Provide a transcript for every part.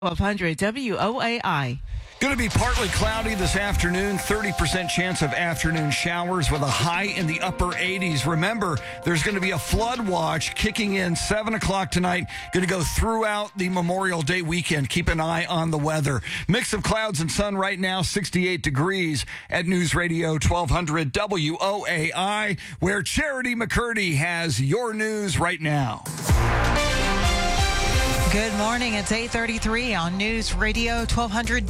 1200 WOAI. Going to be partly cloudy this afternoon, 30% chance of afternoon showers with a high in the upper 80s. Remember, there's going to be a flood watch kicking in 7 o'clock tonight. Going to go throughout the Memorial Day weekend. Keep an eye on the weather. Mix of clouds and sun right now, 68 degrees at News Radio 1200 WOAI, where Charity McCurdy has your news right now. Good morning. It's 8:33 on News Radio 1200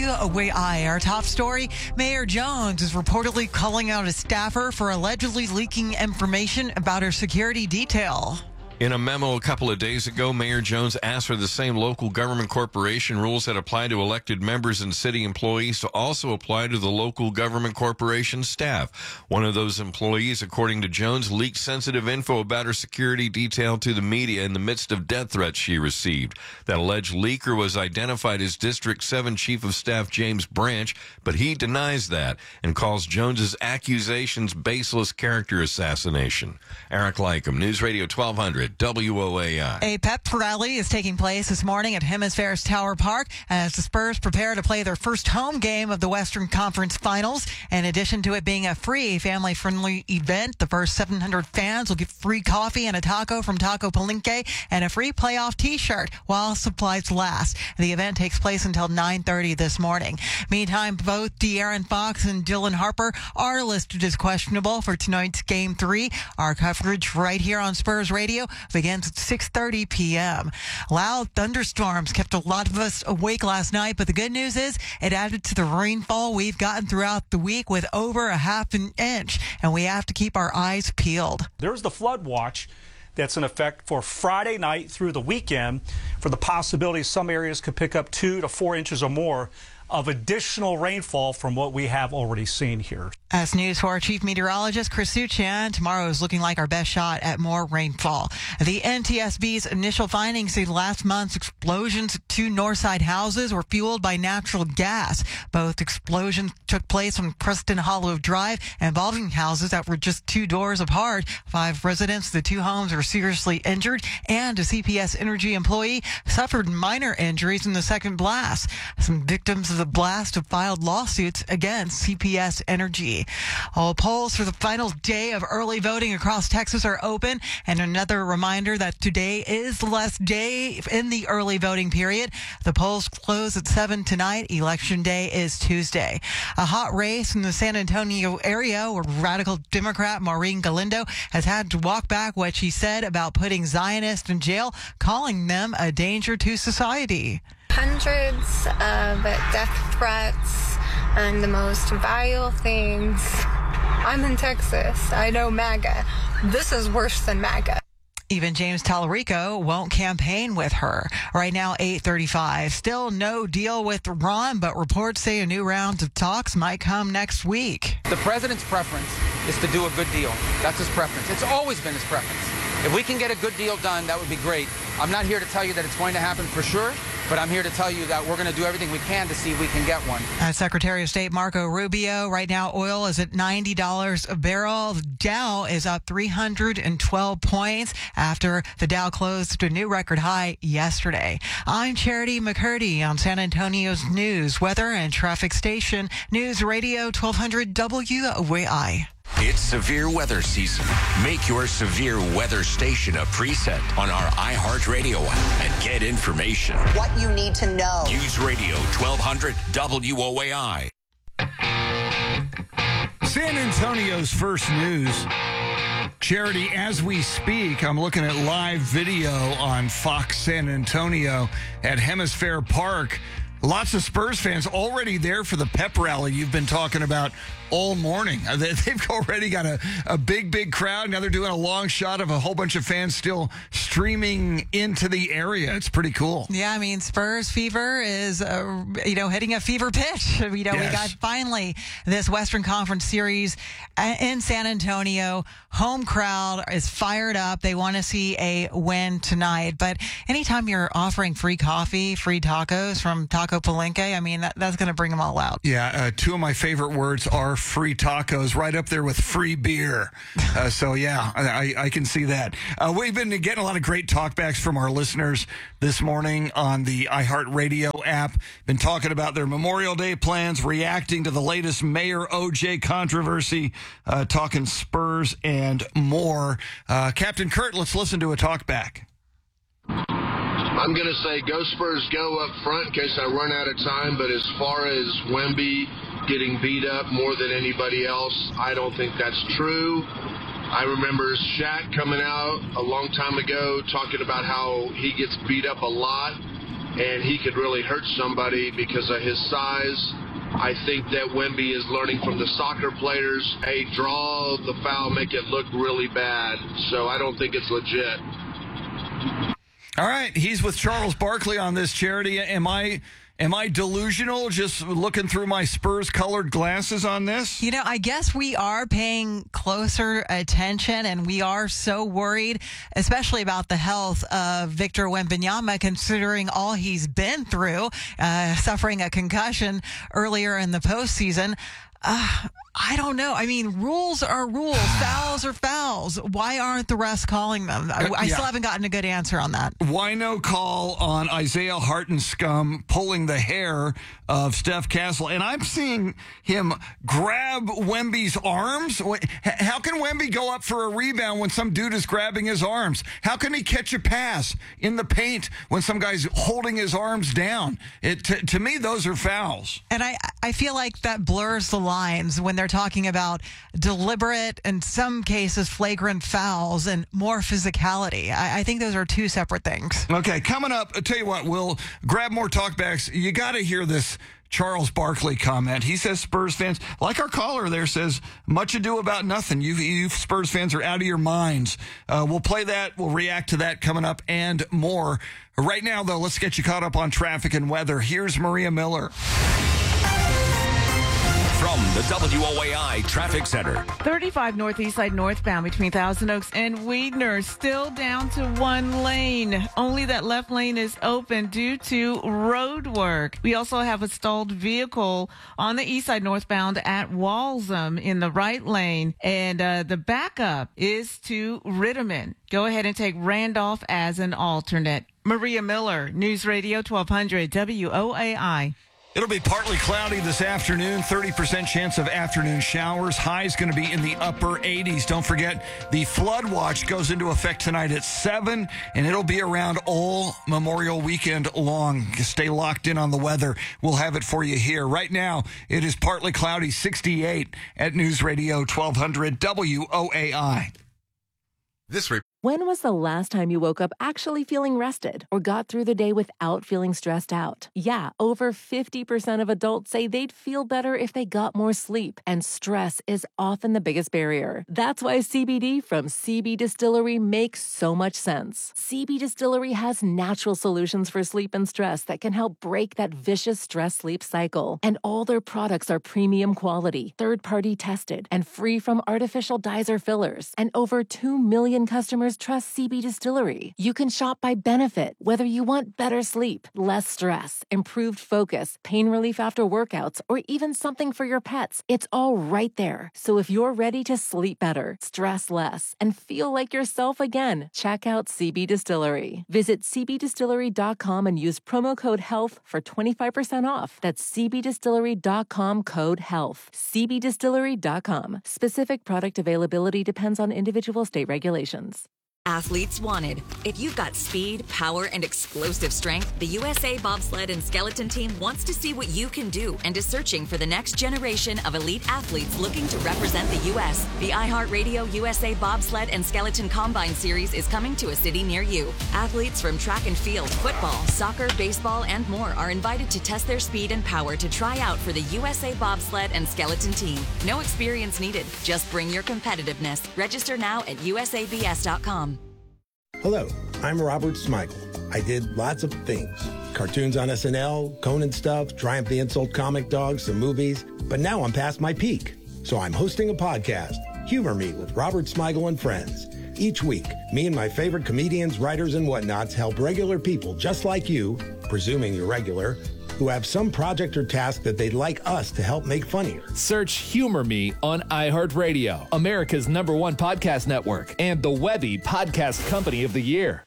WOAI. Our top story, Mayor Jones is reportedly calling out a staffer for allegedly leaking information about her security detail. In a memo a couple of days ago, Mayor Jones asked for the same local government corporation rules that apply to elected members and city employees to also apply to the local government corporation staff. One of those employees, according to Jones, leaked sensitive info about her security detail to the media in the midst of death threats she received. That alleged leaker was identified as District 7 Chief of Staff James Branch, but he denies that and calls Jones's accusations baseless character assassination. Eric Lycum, News Radio 1200. WOAI. A pep rally is taking place this morning at Hemisphere's Tower Park as the Spurs prepare to play their first home game of the Western Conference Finals. In addition to it being a free, family-friendly event, the first 700 fans will get free coffee and a taco from Taco Palenque and a free playoff T-shirt while supplies last. The event takes place until 9:30 this morning. Meantime, both De'Aaron Fox and Dylan Harper are listed as questionable for tonight's Game 3. Our coverage right here on Spurs Radio begins at 6:30 p.m. Loud thunderstorms kept a lot of us awake last night, but the good news is it added to the rainfall we've gotten throughout the week with over a half an inch, and we have to keep our eyes peeled. There's the flood watch that's in effect for Friday night through the weekend for the possibility some areas could pick up 2 to 4 inches or more of additional rainfall from what we have already seen here. As news for our chief meteorologist, Chris Suchan, tomorrow is looking like our best shot at more rainfall. The NTSB's initial findings say last month's explosions at 2 Northside houses were fueled by natural gas. Both explosions took place on Preston Hollow Drive, involving houses that were just 2 doors apart. 5 residents of the 2 homes were seriously injured, and a CPS Energy employee suffered minor injuries in the second blast. Some victims of the blast have filed lawsuits against CPS Energy. All polls for the final day of early voting across Texas are open, and another reminder that today is the last day in the early voting period. The polls close at 7 tonight. Election day is Tuesday. A hot race in the San Antonio area where radical Democrat Maureen Galindo has had to walk back what she said about putting Zionists in jail, calling them a danger to society. Hundreds of death threats and the most vile things. I'm in Texas. I know MAGA. This is worse than MAGA. Even James Tallarico won't campaign with her. Right now, 8:35. Still no deal with Iran, but reports say a new round of talks might come next week. The president's preference is to do a good deal. That's his preference. It's always been his preference. If we can get a good deal done, that would be great. I'm not here to tell you that it's going to happen for sure, but I'm here to tell you that we're going to do everything we can to see if we can get one. Secretary of State Marco Rubio, right now oil is at $90 a barrel. The Dow is up 312 points after the Dow closed to a new record high yesterday. I'm Charity McCurdy on San Antonio's news, weather, and traffic station, News Radio 1200 WOAI. It's severe weather season. Make your severe weather station a preset on our iHeartRadio app and get information. What you need to know. News Radio 1200 WOAI. San Antonio's first news. Charity, as we speak, I'm looking at live video on Fox San Antonio at Hemisphere Park. Lots of Spurs fans already there for the pep rally you've been talking about all morning. They've already got a big crowd. Now they're doing a long shot of a whole bunch of fans still streaming into the area. It's pretty cool. Yeah, I mean, Spurs fever is, hitting a fever pitch. We got finally this Western Conference series in San Antonio. Home crowd is fired up. They want to see a win tonight. But anytime you're offering free coffee, free tacos from Taco Palenque, I mean, that's going to bring them all out. Yeah, 2 of my favorite words are free tacos, right up there with free beer. So, yeah, I can see that. We've been getting a lot of great talkbacks from our listeners this morning on the iHeartRadio app. Been talking about their Memorial Day plans, reacting to the latest Mayor OJ controversy, talking Spurs and more. Captain Kurt, let's listen to a talkback. I'm going to say go Spurs go up front in case I run out of time, but as far as Wemby getting beat up more than anybody else, I don't think that's true. I remember Shaq coming out a long time ago talking about how he gets beat up a lot and he could really hurt somebody because of his size. I think that Wemby is learning from the soccer players, hey, draw the foul, make it look really bad. So I don't think it's legit. All right, he's with Charles Barkley on this, Charity. Am I delusional just looking through my Spurs-colored glasses on this? You know, I guess we are paying closer attention, and we are so worried, especially about the health of Victor Wembanyama, considering all he's been through, suffering a concussion earlier in the postseason. I don't know. I mean, rules are rules. Fouls are fouls. Why aren't the refs calling them? I still haven't gotten a good answer on that. Why no call on Isaiah Hartenscum pulling the hair of Steph Castle? And I'm seeing him grab Wemby's arms. How can Wemby go up for a rebound when some dude is grabbing his arms? How can he catch a pass in the paint when some guy's holding his arms down? To me, those are fouls. And I feel like that blurs the lines when they're talking about deliberate, in some cases, flagrant fouls and more physicality. I think those are two separate things. Okay, coming up, I'll tell you what, we'll grab more talkbacks. You got to hear this Charles Barkley comment. He says Spurs fans, like our caller there says, much ado about nothing. You Spurs fans are out of your minds. We'll play that. We'll react to that coming up and more. Right now, though, let's get you caught up on traffic and weather. Here's Maria Miller. From the WOAI Traffic Center. 35 Northeast Side northbound between Thousand Oaks and Weidner, still down to one lane. Only that left lane is open due to road work. We also have a stalled vehicle on the east side northbound at Walsham in the right lane. And the backup is to Ritterman. Go ahead and take Randolph as an alternate. Maria Miller, News Radio 1200 WOAI. It'll be partly cloudy this afternoon, 30% chance of afternoon showers. High's going to be in the upper 80s. Don't forget, the flood watch goes into effect tonight at 7, and it'll be around all Memorial Weekend long. Stay locked in on the weather. We'll have it for you here. Right now, it is partly cloudy, 68 at News Radio 1200 WOAI. When was the last time you woke up actually feeling rested or got through the day without feeling stressed out? Yeah, over 50% of adults say they'd feel better if they got more sleep, and stress is often the biggest barrier. That's why CBD from CB Distillery makes so much sense. CB Distillery has natural solutions for sleep and stress that can help break that vicious stress-sleep cycle. And all their products are premium quality, third-party tested, and free from artificial dyes or fillers. And over 2 million customers trust CB Distillery. You can shop by benefit, whether you want better sleep, less stress, improved focus, pain relief after workouts, or even something for your pets. It's all right there. So if you're ready to sleep better, stress less, and feel like yourself again, check out CB Distillery. Visit cbdistillery.com and use promo code HEALTH for 25% off. That's cbdistillery.com code HEALTH. cbdistillery.com. Specific product availability depends on individual state regulations. Athletes wanted. If you've got speed, power, and explosive strength, the USA Bobsled and Skeleton Team wants to see what you can do and is searching for the next generation of elite athletes looking to represent the U.S. The iHeartRadio USA Bobsled and Skeleton Combine Series is coming to a city near you. Athletes from track and field, football, soccer, baseball, and more are invited to test their speed and power to try out for the USA Bobsled and Skeleton Team. No experience needed. Just bring your competitiveness. Register now at usabs.com. Hello, I'm Robert Smigel. I did lots of things. Cartoons on SNL, Conan stuff, Triumph the Insult comic dogs, some movies. But now I'm past my peak. So I'm hosting a podcast, Humor Me with Robert Smigel and Friends. Each week, me and my favorite comedians, writers, and whatnots help regular people just like you, presuming you're regular, who have some project or task that they'd like us to help make funnier. Search Humor Me on iHeartRadio, America's #1 podcast network, and the Webby Podcast Company of the Year.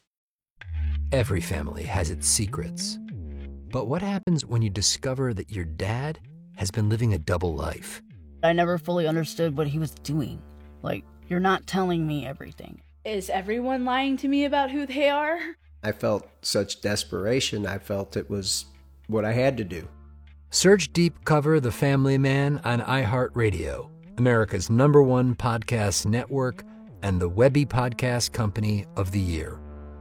Every family has its secrets. But what happens when you discover that your dad has been living a double life? I never fully understood what he was doing. Like, you're not telling me everything. Is everyone lying to me about who they are? I felt such desperation. I felt it was what I had to do. Search Deep Cover The Family Man on iHeartRadio, America's #1 podcast network, and the Webby Podcast Company of the Year.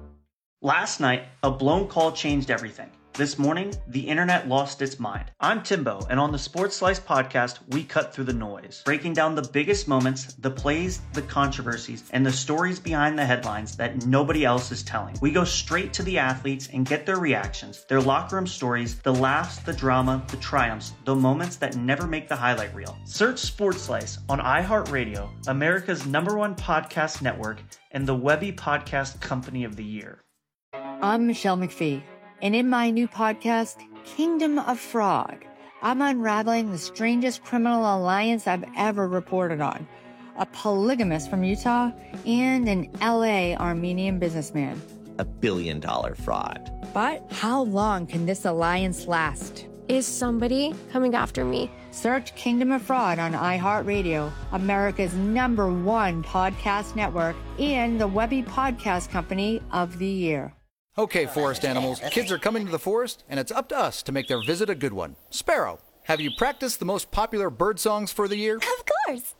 Last night, a blown call changed everything. This morning, the internet lost its mind. I'm Timbo, and on the Sports Slice podcast, we cut through the noise, breaking down the biggest moments, the plays, the controversies, and the stories behind the headlines that nobody else is telling. We go straight to the athletes and get their reactions, their locker room stories, the laughs, the drama, the triumphs, the moments that never make the highlight reel. Search Sports Slice on iHeartRadio, America's #1 podcast network, and the Webby Podcast Company of the Year. I'm Michelle McPhee. And in my new podcast, Kingdom of Frog, I'm unraveling the strangest criminal alliance I've ever reported on. A polygamist from Utah and an LA Armenian businessman. $1 billion fraud. But how long can this alliance last? Is somebody coming after me? Search Kingdom of Fraud on iHeartRadio, America's #1 podcast network, and the Webby Podcast Company of the Year. Okay, forest animals, kids are coming to the forest, and it's up to us to make their visit a good one. Sparrow, have you practiced the most popular bird songs for the year? Of course.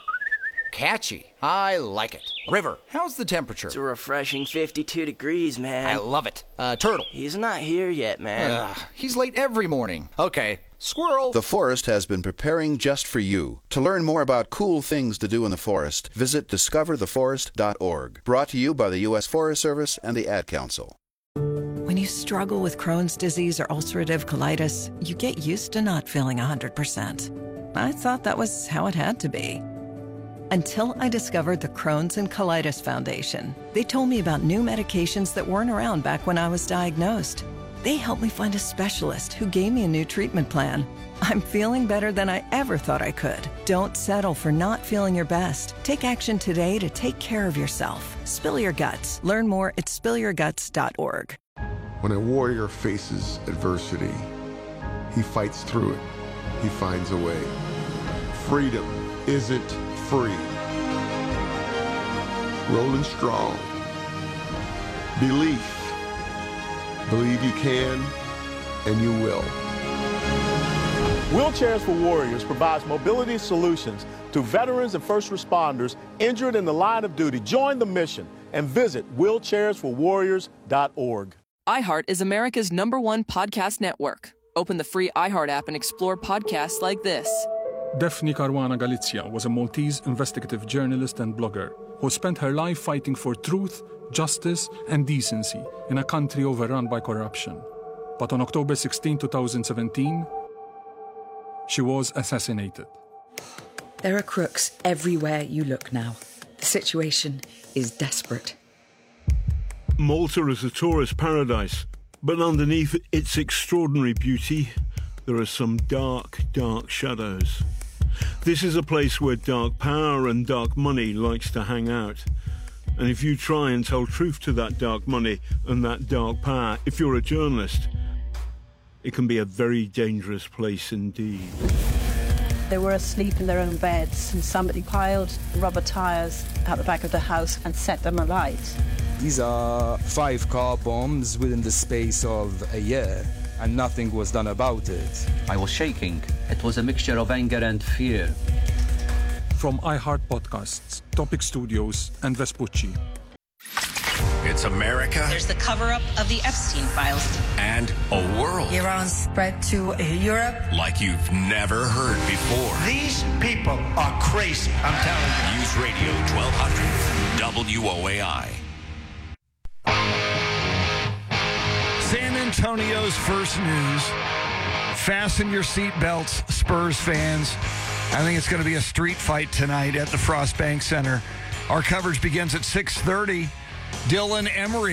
Catchy. I like it. River, how's the temperature? It's a refreshing 52 degrees, man. I love it. Turtle. He's not here yet, man. He's late every morning. Okay. Squirrel. The forest has been preparing just for you. To learn more about cool things to do in the forest, visit discovertheforest.org. Brought to you by the U.S. Forest Service and the Ad Council. When you struggle with Crohn's disease or ulcerative colitis, you get used to not feeling 100%. I thought that was how it had to be. Until I discovered the Crohn's and Colitis Foundation. They told me about new medications that weren't around back when I was diagnosed. They helped me find a specialist who gave me a new treatment plan. I'm feeling better than I ever thought I could. Don't settle for not feeling your best. Take action today to take care of yourself. Spill your guts. Learn more at spillyourguts.org. When a warrior faces adversity, he fights through it. He finds a way. Freedom isn't free. Rolling strong. Belief. Believe you can, and you will. Wheelchairs for Warriors provides mobility solutions to veterans and first responders injured in the line of duty. Join the mission and visit wheelchairsforwarriors.org. iHeart is America's #1 podcast network. Open the free iHeart app and explore podcasts like this. Daphne Caruana Galizia was a Maltese investigative journalist and blogger who spent her life fighting for truth, justice, and decency in a country overrun by corruption. But on October 16, 2017, she was assassinated. There are crooks everywhere you look now. The situation is desperate. Malta is a tourist paradise, but underneath its extraordinary beauty, there are some dark, dark shadows. This is a place where dark power and dark money likes to hang out. And if you try and tell truth to that dark money and that dark power, if you're a journalist, it can be a very dangerous place indeed. They were asleep in their own beds and somebody piled rubber tires out the back of the house and set them alight. These are 5 car bombs within the space of a year, and nothing was done about it. I was shaking. It was a mixture of anger and fear. From iHeart Podcasts, Topic Studios, and Vespucci. It's America. There's the cover-up of the Epstein files. And a world. Iran spread to Europe. Like you've never heard before. These people are crazy, I'm telling you. News Radio 1200, WOAI. San Antonio's first news. Fasten your seatbelts, Spurs fans. I think it's going to be a street fight tonight at the Frost Bank Center. Our coverage begins at 6:30. Dylan Emery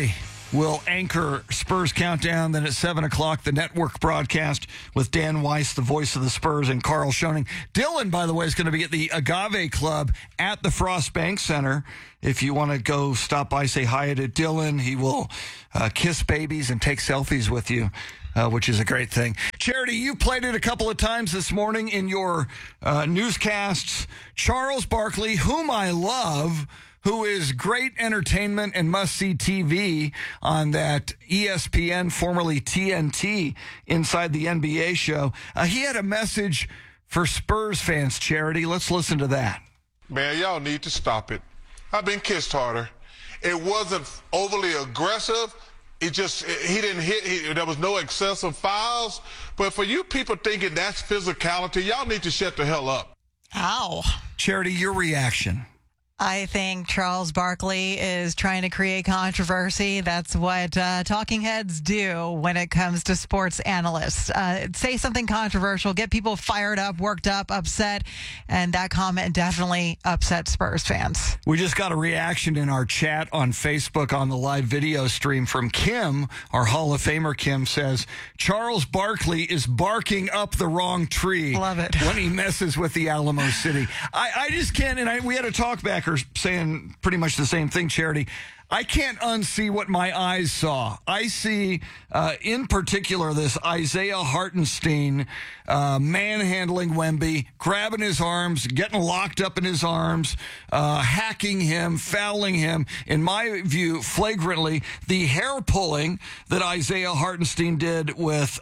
will anchor Spurs Countdown. Then at 7 o'clock, the network broadcast with Dan Weiss, the voice of the Spurs, and Carl Schoening. Dylan, by the way, is going to be at the Agave Club at the Frost Bank Center. If you want to go stop by, say hi to Dylan. He will kiss babies and take selfies with you, which is a great thing. Charity, you played it a couple of times this morning in your newscasts. Charles Barkley, whom I love, who is great entertainment and must-see TV on that ESPN, formerly TNT, Inside the NBA show. He had a message for Spurs fans, Charity. Let's listen to that. Man, y'all need to stop it. I've been kissed harder. It wasn't overly aggressive. He didn't hit. There was no excessive fouls. But for you people thinking that's physicality, y'all need to shut the hell up. Ow. Charity, your reaction. I think Charles Barkley is trying to create controversy. That's what talking heads do when it comes to sports analysts. Say something controversial, get people fired up, worked up, upset, and that comment definitely upset Spurs fans. We just got a reaction in our chat on Facebook on the live video stream from Kim. Our Hall of Famer Kim says, Charles Barkley is barking up the wrong tree. Love it. When he messes with the Alamo City. I just can't, and we had a talkback saying pretty much the same thing, Charity. I can't unsee what my eyes saw. I see, in particular, this Isaiah Hartenstein manhandling Wemby, grabbing his arms, getting locked up in his arms, hacking him, fouling him. In my view, flagrantly, the hair pulling that Isaiah Hartenstein did with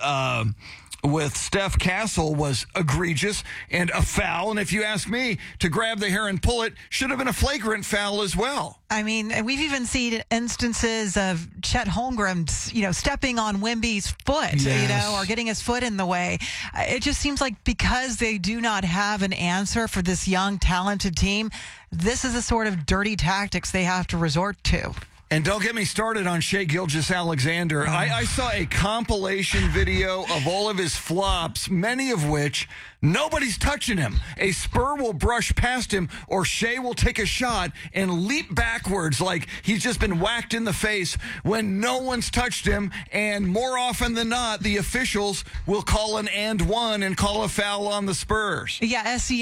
Steph Castle was egregious and a foul. And if you ask me, to grab the hair and pull it should have been a flagrant foul as well. I mean, we've even seen instances of Chet Holmgren, stepping on Wemby's foot, yes, or getting his foot in the way. It just seems like because they do not have an answer for this young, talented team, this is the sort of dirty tactics they have to resort to. And don't get me started on Shai Gilgeous-Alexander. I saw a compilation video of all of his flops, many of which nobody's touching him. A Spur will brush past him, or Shai will take a shot and leap backwards like he's just been whacked in the face when no one's touched him. And more often than not, the officials will call an and one and call a foul on the Spurs. Yeah,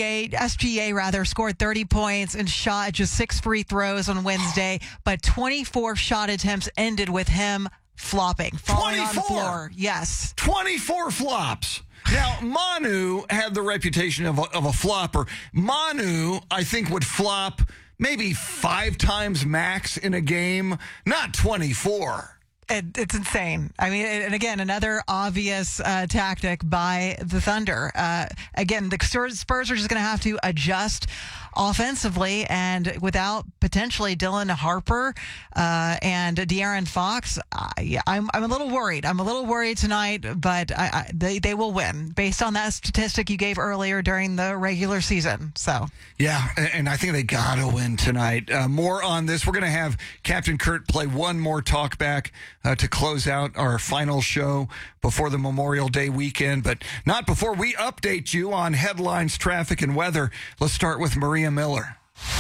SGA scored 30 points and shot just 6 free throws on Wednesday, but 24 shot attempts ended with him flopping, falling on the floor. Yes. 24 flops. Now, Manu had the reputation of a flopper. Manu, I think, would flop maybe 5 times max in a game, not 24. It's insane. I mean, and again, another obvious tactic by the Thunder. Again, the Spurs are just going to have to adjust offensively, and without potentially Dylan Harper and De'Aaron Fox, I'm a little worried. I'm a little worried tonight, but they will win based on that statistic you gave earlier during the regular season. So yeah, and I think they gotta win tonight. More on this. We're going to have Captain Kurt play one more talkback to close out our final show before the Memorial Day weekend, but not before we update you on headlines, traffic, and weather. Let's start with Maria Miller.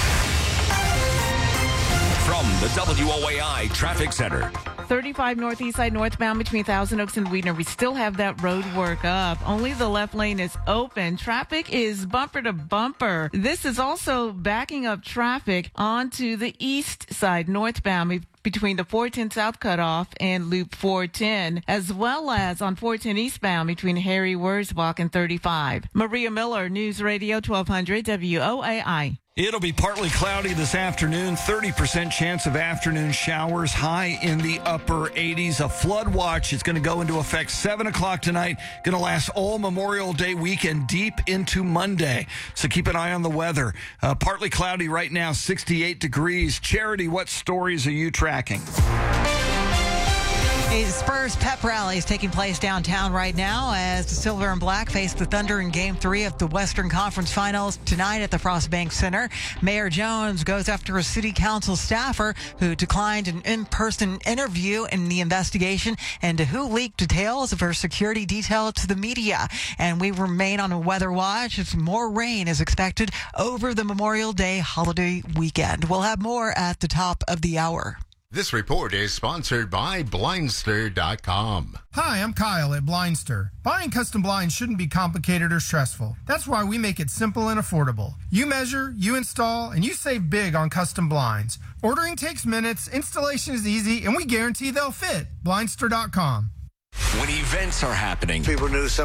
From the WOAI Traffic Center. 35 northeast side northbound between Thousand Oaks and Weidner. We still have that road work up. Only the left lane is open. Traffic is bumper to bumper. This is also backing up traffic onto the east side northbound between the 410 South Cutoff and Loop 410, as well as on 410 eastbound between Harry Wurzbach and 35. Maria Miller, News Radio 1200 WOAI. It'll be partly cloudy this afternoon, 30% chance of afternoon showers, high in the upper 80s. A flood watch is going to go into effect 7 o'clock tonight, going to last all Memorial Day weekend deep into Monday. So keep an eye on the weather. Partly cloudy right now, 68 degrees. Charity, what stories are you tracking? A Spurs pep rally is taking place downtown right now as the Silver and Black face the Thunder in Game 3 of the Western Conference Finals tonight at the Frost Bank Center. Mayor Jones goes after a city council staffer who declined an in-person interview in the investigation into who leaked details of her security detail to the media. And we remain on a weather watch as more rain is expected over the Memorial Day holiday weekend. We'll have more at the top of the hour. This report is sponsored by Blindster.com. Hi, I'm Kyle at Blindster. Buying custom blinds shouldn't be complicated or stressful. That's why we make it simple and affordable. You measure, you install, and you save big on custom blinds. Ordering takes minutes, installation is easy, and we guarantee they'll fit. Blindster.com. When events are happening, people knew something